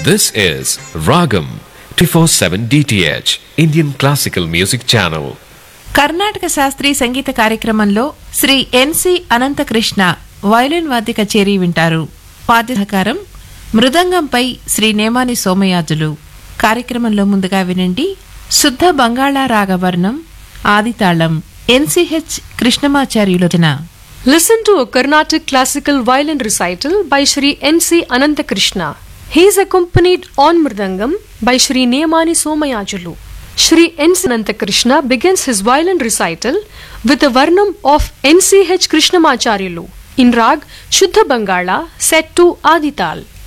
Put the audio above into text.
This is Ragam 24/7 DTH Indian Classical Music Channel. Karnataka శాస్త్రీయ సంగీత కార్యక్రమంలో శ్రీ ఎన్సి Anantakrishna violin వాద్య కచేరీ వింటారు. వాద్యసహకారం మృదంగంపై శ్రీ నేమాని సోమయాజులు. కార్యక్రమంలో ముందుగా వినండి శుద్ధ బంగాళా రాగవర్ణం ఆదితాళం NCH కృష్ణమాచార్యుల Rachana. Listen to a Carnatic classical violin recital by Shri N.C. Anantakrishna. He is accompanied on Mridangam by Shri Nemani Somayajulu. Shri N.C. Anantakrishna begins his violin recital with a varnam of N.C.H. Krishnamacharyalu in rag Shuddha Bangala set to Adital.